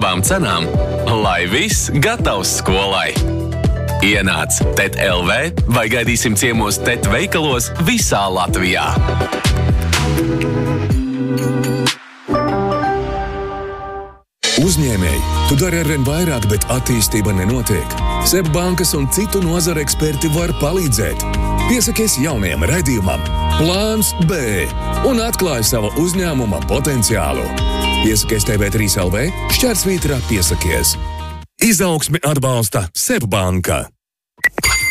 labām cenām, lai viss gatavs skolai. Ienāc TET LV vai gaidīsim ciemos TET veikalos visā Latvijā. Uzņēmēji, tu dari arvien vairāk, bet attīstība nenotiek. SEB bankas un citu nozaru eksperti var palīdzēt. Piesakies jaunajam raidījumam Plāns B un atklāj savu uzņēmuma potenciālu. Piesakies TV3 LV /piesakies. Izaugsmi atbalsta SEB banka.